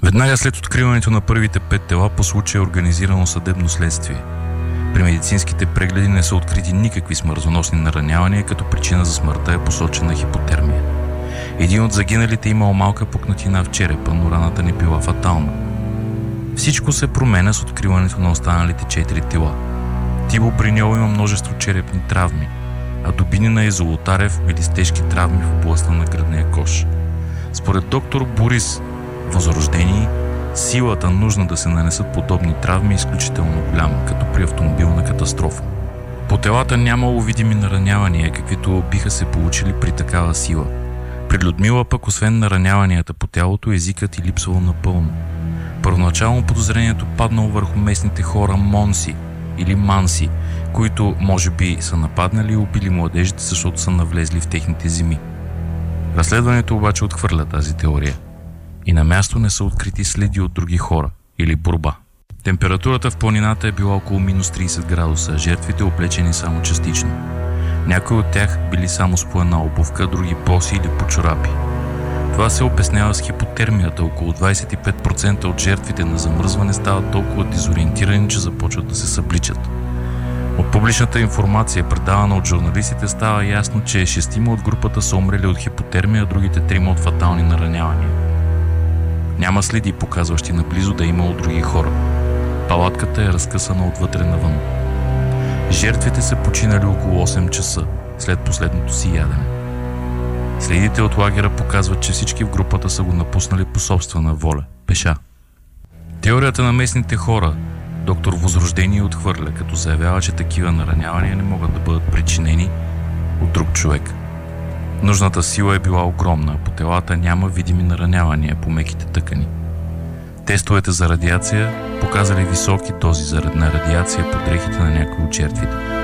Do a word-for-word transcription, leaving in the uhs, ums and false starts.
Веднага след откриването на първите пет тела по случая е организирано съдебно следствие. При медицинските прегледи не са открити никакви смъртоносни наранявания, като причина за смъртта е посочена хипотермия. Един от загиналите имал малка пукнатина в черепа, но раната не била фатална. Всичко се променя с откриването на останалите четири тела. Тибо Бриньол има множество черепни травми, а Дубинина и Золотарев били с тежки травми в областта на гръдния кош. Според доктор Борис Възрождени, силата нужна да се нанесат подобни травми е изключително голяма, като при автомобилна катастрофа. По телата нямало видими наранявания, каквито биха се получили при такава сила. При Людмила пък, освен нараняванията по тялото, езикът и липсвал напълно. Първоначално подозрението паднало върху местните хора Монси или Манси, които може би са нападнали и убили младежите, защото са навлезли в техните земи. Разследването обаче отхвърля тази теория. И на място не са открити следи от други хора или борба. Температурата в планината е била около минус трийсет градуса, жертвите облечени само частично. Някои от тях били само с по една обувка, други боси или по чорапи. Това се обяснява с хипотермията. Около двайсет и пет процента от жертвите на замръзване стават толкова дезориентирани, че започват да се събличат. От публичната информация, предавана от журналистите, става ясно, че шестима от групата са умрели от хипотермия, а другите трима от фатални наранявания. Няма следи, показващи наблизо да е имало други хора. Палатката е разкъсана отвътре навън. Жертвите са починали около осем часа след последното си ядене. Следите от лагера показват, че всички в групата са го напуснали по собствена воля, пеша. Теорията на местните хора доктор Възрождение отхвърля, като заявява, че такива наранявания не могат да бъдат причинени от друг човек. Нужната сила е била огромна, по телата няма видими наранявания по меките тъкани. Тестовете за радиация показали високи дози на радиация по дрехите на някои от жертвите.